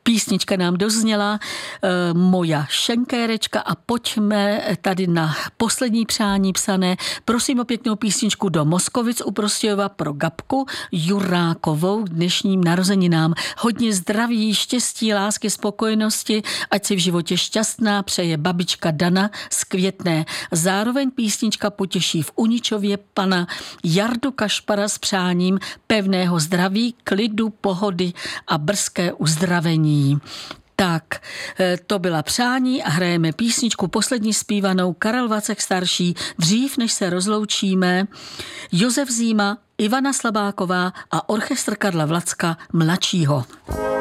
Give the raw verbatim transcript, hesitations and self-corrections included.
Písnička nám dozněla, e, Moja šenkérečka, a pojďme tady na poslední přání psané. Prosím o pěknou písničku do Moskovic u Prostějova pro Gabku Jurákovou k dnešním narozeninám. Hodně zdraví, štěstí, lásky, spokojenosti, ať si v životě šťastná, přeje babička Dana z Květné. Zároveň písnička potěší v Uničově pana Jardu Kašpara s přáním pevného zdraví, klidu, pohody a brzké uzdravení. Tak, to byla přání a hrajeme písničku poslední zpívanou Karel Vacek starší. Dřív, než se rozloučíme, Josef Zíma, Ivana Slabáková a orchestr Karla Vlacka mladšího.